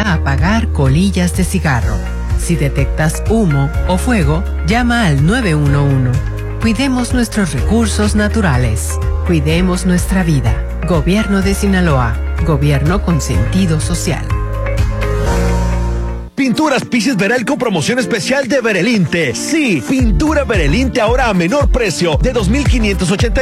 a apagar colillas de cigarro. Si detectas humo o fuego, llama al 911. Cuidemos nuestros recursos naturales. Cuidemos nuestra vida. Gobierno de Sinaloa. Gobierno con sentido social. Pinturas Pisis Verel con promoción especial de Verelinte. Sí, pintura Verelinte ahora a menor precio de 2,580